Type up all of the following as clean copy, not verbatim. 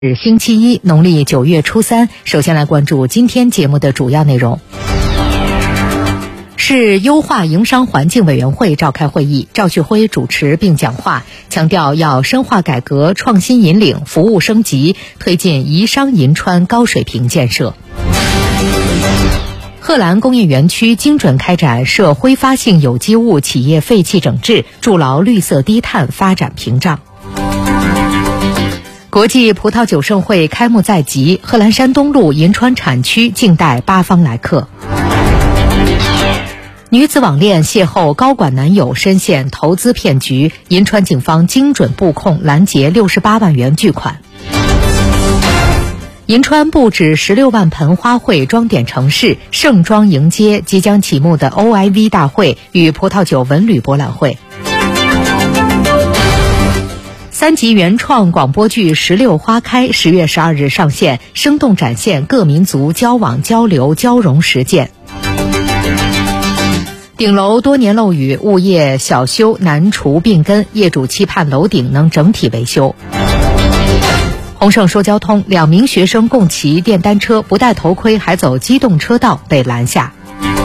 星期一，农历9月初3。首先来关注今天节目的主要内容。市优化营商环境委员会召开会议，赵旭辉主持并讲话，强调要深化改革创新引领，服务升级，推进宜商银川高水平建设。贺兰工业园区精准开展涉挥发性有机物企业废弃整治，筑牢绿色低碳发展屏障。国际葡萄酒盛会开幕在即，贺兰山东路银川产区静待8方来客。女子网恋邂逅高管男友，深陷投资骗局，银川警方精准布控，拦截68万元巨款。银川布置16万盆花卉装点城市，盛装迎接即将启幕的 OIV 大会与葡萄酒文旅博览会。3级原创广播剧《石榴花开》10月12日上线，生动展现各民族交往交流交融实践。顶楼多年漏雨，物业小修难除病根，业主期盼楼顶能整体维修。宏盛说交通，2名学生共骑电单车，不戴头盔还走机动车道被拦下。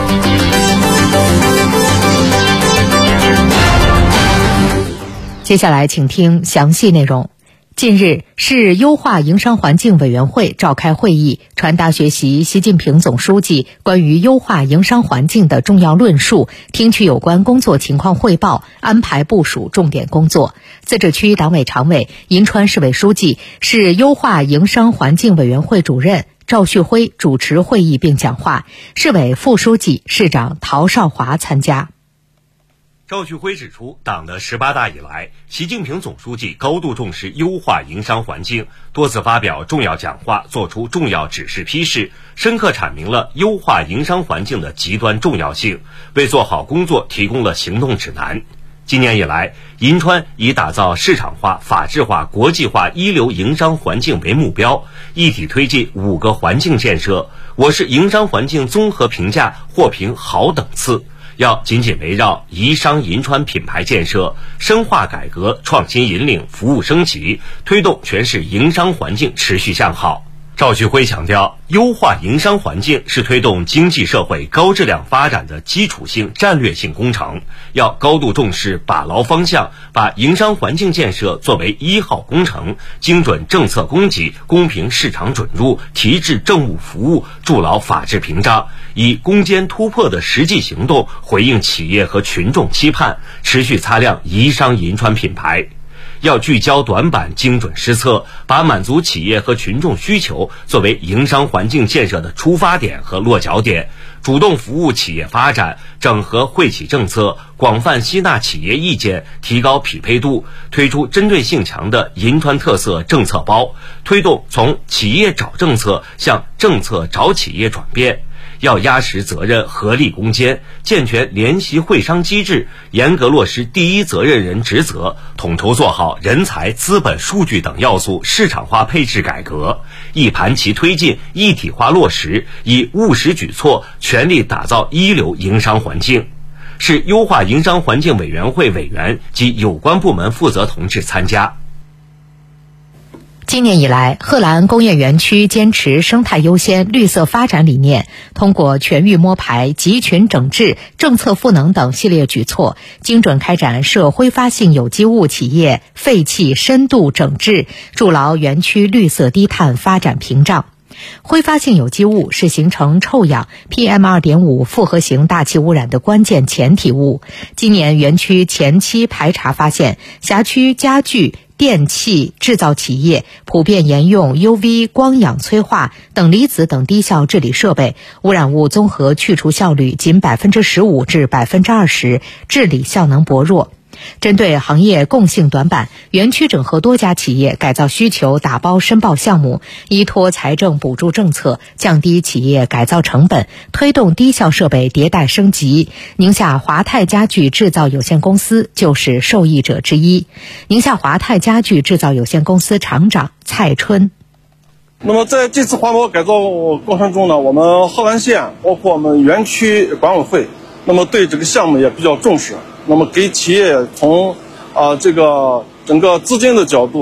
接下来请听详细内容。近日，市优化营商环境委员会召开会议，传达学习习近平总书记关于优化营商环境的重要论述，听取有关工作情况汇报，安排部署重点工作。自治区党委常委、银川市委书记、市优化营商环境委员会主任赵旭辉主持会议并讲话，市委副书记、市长陶少华参加。 赵旭辉指出，党的18大以来，习近平总书记高度重视优化营商环境，多次发表重要讲话，作出重要指示批示，深刻阐明了优化营商环境的极端重要性，为做好工作提供了行动指南。今年以来，银川以打造市场化、法治化、国际化一流营商环境为目标，一体推进5个环境建设。我市营商环境综合评价获评好等次。要紧紧围绕宜商银川品牌建设，深化改革创新引领，服务升级，推动全市营商环境持续向好。赵旭辉强调，优化营商环境是推动经济社会高质量发展的基础性战略性工程，要高度重视，把牢方向，把营商环境建设作为1号工程，精准政策供给，公平市场准入，提质政务服务，筑牢法治屏障，以攻坚突破的实际行动回应企业和群众期盼，持续擦亮宜商银川品牌。要聚焦短板，精准施策，把满足企业和群众需求作为营商环境建设的出发点和落脚点，主动服务企业发展，整合惠企政策，广泛吸纳企业意见，提高匹配度，推出针对性强的银川特色政策包，推动从企业找政策向政策找企业转变。要压实责任，合力攻坚，健全联席会商机制，严格落实第一责任人职责，统筹做好人才、资本、数据等要素市场化配置改革，一盘棋推进，一体化落实，以务实举措全力打造一流营商环境。市优化营商环境委员会委员及有关部门负责同志参加。 今年以来，贺兰工业园区坚持生态优先、绿色发展理念，通过全域摸排、集群整治、政策赋能等系列举措，精准开展涉挥发性有机物企业废弃深度整治，筑牢园区绿色低碳发展屏障。挥发性有机物是形成臭氧 PM2.5 复合型大气污染的关键前体物。今年园区前期排查发现，辖区家具、电器制造企业普遍沿用 UV 光氧催化、等离子等低效治理设备，污染物综合去除效率仅 15%至 20%， 治理效能薄弱。针对行业共性短板，园区整合多家企业改造需求打包申报项目，依托财政补助政策降低企业改造成本，推动低效设备迭代升级。宁夏华泰家具制造有限公司就是受益者之一。宁夏华泰家具制造有限公司厂长蔡春。 那么在这次环保改造过程中呢，我们贺兰县包括我们园区管委会，那么对这个项目也比较重视。那么给企业从这个整个资金的角度、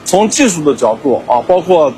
从技术的角度啊，包括